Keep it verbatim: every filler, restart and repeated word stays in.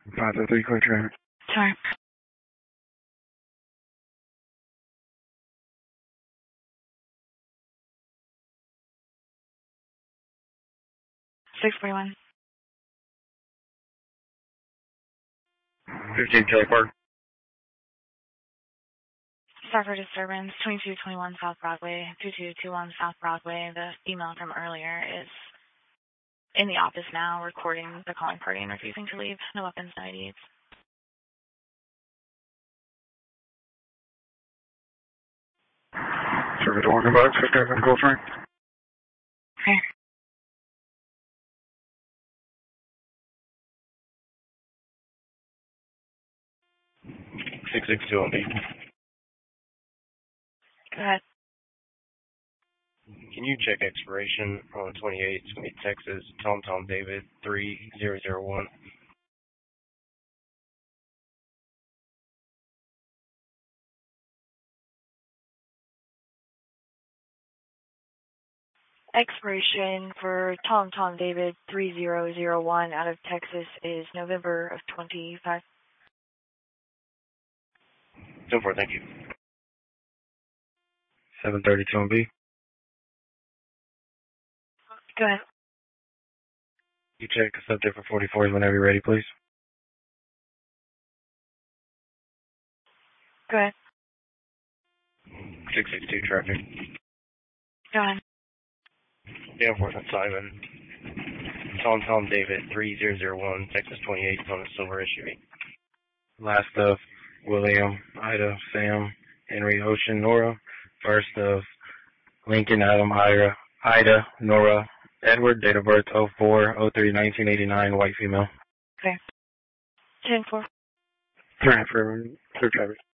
five oh three, clear traffic. Sorry. six forty-one. fifteen Kelly Park. Sorry for disturbance. twenty-two twenty-one South Broadway, two two two one South Broadway. The email from earlier is in the office now, recording the calling party and refusing to leave. No weapons, no I Ds. Service walking box, fifty seven Cold Spring. Okay. six six two on B. Go ahead. Can you check expiration on twenty-eight, Texas, Tom Tom David, three zero zero one? Expiration for Tom Tom David three zero zero one out of Texas is November of twenty-five. So far, thank you. seven thirty-two on B. Go ahead. You check subject for forty-fours whenever you're ready, please. Go ahead. six six two traffic. Go ahead. Yeah, Enforcement Simon. Tom Tom David, three zero zero one, Texas twenty-eight on a silver S U V. Last of William, Ida, Sam, Henry, Ocean, Nora. First of Lincoln, Adam, Ira, Ida, Nora, Edward, date of birth oh four oh three nineteen eighty-nine, white female. Okay. ten four. Transfer, clear traffic.